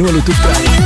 Genug laut aufdrehen.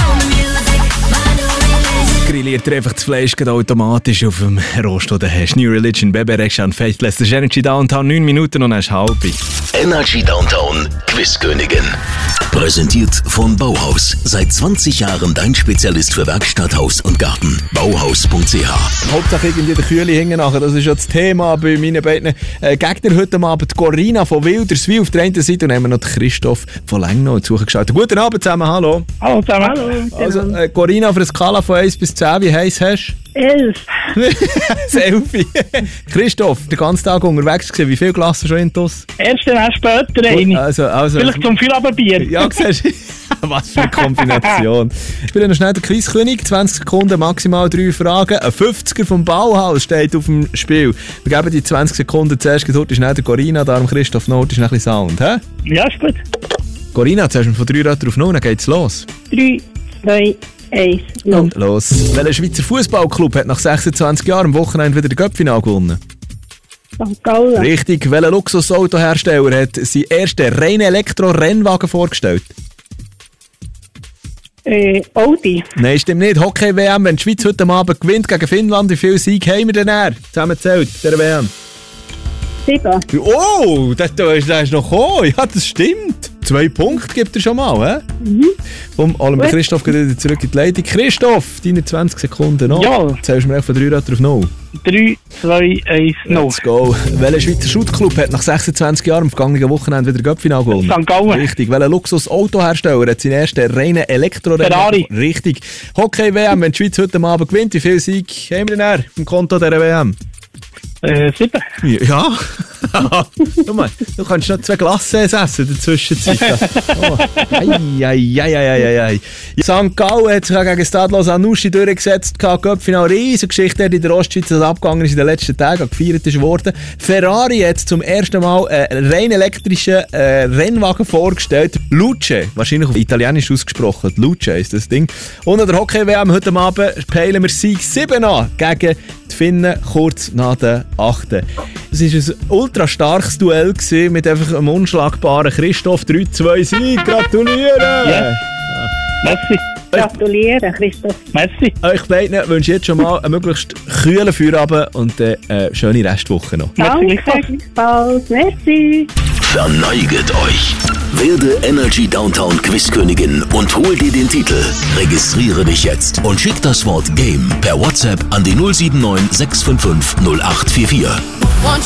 Grilliert dir einfach das Fleisch automatisch auf dem Rost, den du hast. New Religion, Bebe Rexha und Faithless. Das ist Energy Downtown, 9 Minuten und dann ist halb. Energy Downtown, Quizkönigin. Präsentiert von Bauhaus. Seit 20 Jahren dein Spezialist für Werkstatt, Haus und Garten. Bauhaus.ch. Hauptsache irgendwie der Kühle hängen nachher. Das ist ja das Thema bei meinen beiden Gegnern heute Abend. Corinna von Wilderswil auf der einen Seite und dann haben wir noch Christoph von Lengnau zugeschaltet. Guten Abend zusammen, hallo. Hallo zusammen. Hallo. Also, Corinna, auf einer Skala von 1 bis 10, wie heiß hast du? 11. Selfie. Christoph, den ganzen Tag unterwegs gewesen. Wie viel Glas schon intus? Erst dann später eine. Also, vielleicht zum Feierabendbier. Ja, siehst du. Was für eine Kombination. Ich bin noch schnell der Quizkönig. 20 Sekunden, maximal 3 Fragen. Ein 50er vom Bauhaus steht auf dem Spiel. Wir geben die 20 Sekunden zuerst. Heute ist nicht der Corinna, darum Christoph Not ist noch ein bisschen Sound. He? Ja, ist gut. Corinna, zuerst mal von 3 Rötter auf 0, dann geht's los. 3, 2, 1, und los. Welcher Schweizer Fußballclub hat nach 26 Jahren am Wochenende wieder den Cup-Final gewonnen? St. Gallen. Richtig. Welcher Luxusautohersteller hat seinen ersten reinen Elektro-Rennwagen vorgestellt? Audi. Nein, stimmt nicht. Hockey-WM, wenn die Schweiz heute Abend gewinnt gegen Finnland, wie viel Sieg haben wir denn her? Zusammengezählt, der WM. 7. Oh, das ist noch gekommen. Ja, das stimmt. 2 Punkte gibt er schon mal, hä? Vom Christoph geht wieder zurück in die Leitung. Christoph, deine 20 Sekunden noch. Ja. Zählst du mir von 3 Rötter auf 0. 3, 2, 1, 0. Let's go. Welcher Schweizer Schuttclub hat nach 26 Jahren am vergangenen Wochenende wieder Göppfinal gewonnen? St. Gallen. Richtig. Welcher Luxus-Autohersteller hat seinen ersten reinen Elektrorennen? Ferrari. Richtig. Hockey-WM, wenn die Schweiz heute Abend gewinnt, wie viel Sieg haben wir denn im Konto dieser WM? 7. Ja. Schau mal, du kannst noch 2 Glassen essen in der Zwischenzeit. Oh. Ei. St. Gallen hat sich gegen Stadlos Anuschi durchgesetzt. Göppfinal, riesige Geschichte in der Ostschweiz, das abgegangen ist in den letzten Tagen, gefeiert ist worden. Ferrari hat zum ersten Mal einen rein elektrischen Rennwagen vorgestellt. Luce, wahrscheinlich auf Italienisch ausgesprochen. Luce ist das Ding. Und an der Hockey-WM heute Abend peilen wir Sieg 7 an gegen die Finnen kurz nach der 8. Es war ein ultra starkes Duell mit einfach einem unschlagbaren Christoph. 3-2 Sieg, gratulieren! Ja. Merci. Gratulieren, Christoph. Merci. Euch beiden wünsche ich jetzt schon mal einen möglichst kühlen Feierabend und eine schöne Restwoche noch. Danke, bald. Merci. Verneiget euch. Werde Energy Downtown Quizkönigin und hol dir den Titel. Registriere dich jetzt und schick das Wort Game per WhatsApp an die 079 655 0844.